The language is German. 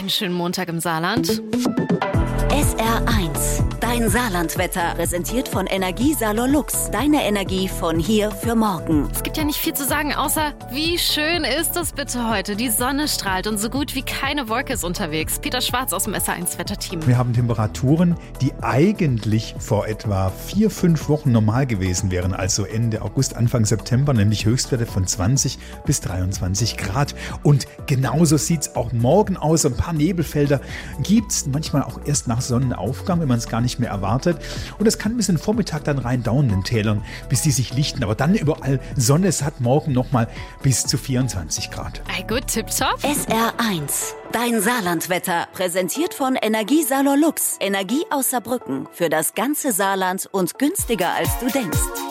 einen schönen Montag im Saarland. SR1, dein Saarlandwetter, präsentiert von Energiesalon Lux. Deine Energie von hier für morgen. Es gibt ja nicht viel zu sagen, außer wie schön ist es bitte heute. Die Sonne strahlt und so gut wie keine Wolke ist unterwegs. Peter Schwarz aus dem SR1-Wetterteam. Wir haben Temperaturen, die eigentlich vor etwa 4-5 Wochen normal gewesen wären, also Ende August, Anfang September, nämlich Höchstwerte von 20 bis 23 Grad. Und genauso sieht es auch morgen aus. Ein paar Nebelfelder gibt es, manchmal auch erst nach Sonnenaufgang, wenn man es gar nicht mehr erwartet. Und es kann bis in den Vormittag dann rein dauern in den Tälern, bis die sich lichten. Aber dann überall Sonne. Es hat morgen nochmal bis zu 24 Grad. Gut, tipptopp. SR1, dein Saarlandwetter, präsentiert von Energiesalon Lux. Energie aus Saarbrücken für das ganze Saarland und günstiger als du denkst.